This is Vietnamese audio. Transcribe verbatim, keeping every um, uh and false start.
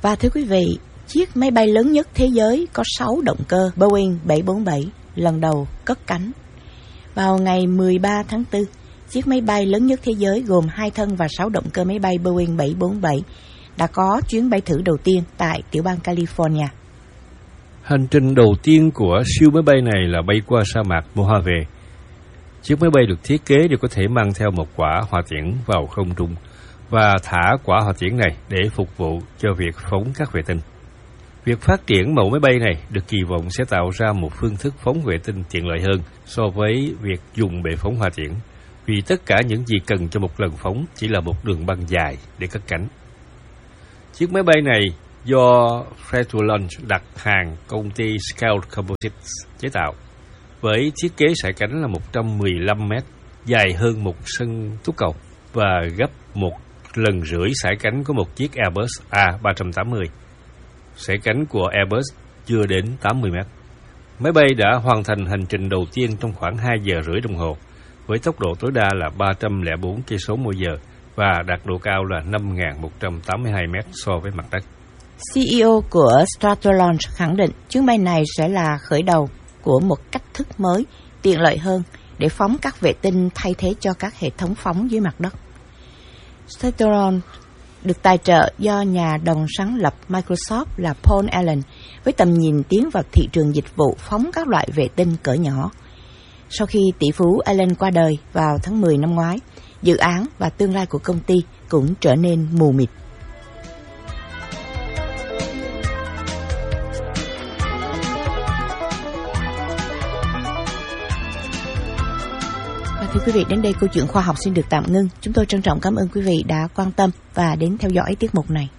Và thưa quý vị, chiếc máy bay lớn nhất thế giới có sáu động cơ Boeing bảy bốn bảy lần đầu cất cánh. Vào ngày mười ba tháng tư, chiếc máy bay lớn nhất thế giới gồm hai thân và sáu động cơ máy bay Boeing bảy bốn bảy đã có chuyến bay thử đầu tiên tại tiểu bang California. Hành trình đầu tiên của siêu máy bay này là bay qua sa mạc Mojave. Chiếc máy bay được thiết kế để có thể mang theo một quả hỏa tiễn vào không trung và thả quả hỏa tiễn này để phục vụ cho việc phóng các vệ tinh. Việc phát triển mẫu máy bay này được kỳ vọng sẽ tạo ra một phương thức phóng vệ tinh tiện lợi hơn so với việc dùng bệ phóng hỏa tiễn, vì tất cả những gì cần cho một lần phóng chỉ là một đường băng dài để cất cánh. Chiếc máy bay này do Federal Launch đặt hàng công ty Scout Composites chế tạo, với thiết kế sải cánh là một trăm mười lăm mét, dài hơn một sân túc cầu và gấp một lần rưỡi sải cánh của một chiếc Airbus A ba tám mươi. Sải cánh của Airbus chưa đến tám mươi mét. Máy bay đã hoàn thành hành trình đầu tiên trong khoảng hai giờ rưỡi đồng hồ, với tốc độ tối đa là ba trăm lẻ bốn cây số mỗi giờ và đạt độ cao là năm nghìn một trăm tám mươi hai mét so với mặt đất. xê e ô của Stratolaunch khẳng định chuyến bay này sẽ là khởi đầu của một cách thức mới, tiện lợi hơn để phóng các vệ tinh thay thế cho các hệ thống phóng dưới mặt đất. Stratolaunch được tài trợ do nhà đồng sáng lập Microsoft là Paul Allen với tầm nhìn tiến vào thị trường dịch vụ phóng các loại vệ tinh cỡ nhỏ. Sau khi tỷ phú Allen qua đời vào tháng mười năm ngoái, dự án và tương lai của công ty cũng trở nên mù mịt. Thưa quý vị, đến đây câu chuyện khoa học xin được tạm ngưng. Chúng tôi trân trọng cảm ơn quý vị đã quan tâm và đến theo dõi tiết mục này.